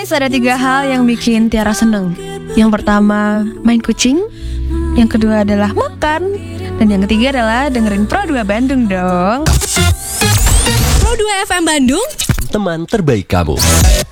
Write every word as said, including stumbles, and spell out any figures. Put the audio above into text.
Guys, ada tiga hal yang bikin Tiara seneng. Yang pertama, main kucing. Yang kedua adalah makan. Dan yang ketiga adalah dengerin Pro dua Bandung dong. Pro dua F M Bandung, teman terbaik kamu.